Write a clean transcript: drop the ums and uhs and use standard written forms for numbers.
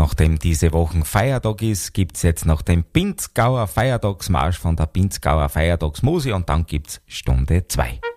nachdem diese Woche Feiertag ist, gibt's jetzt noch den Pinzgauer Feiertagsmarsch von der Pinzgauer Feiertagsmusik und dann gibt's Stunde 2.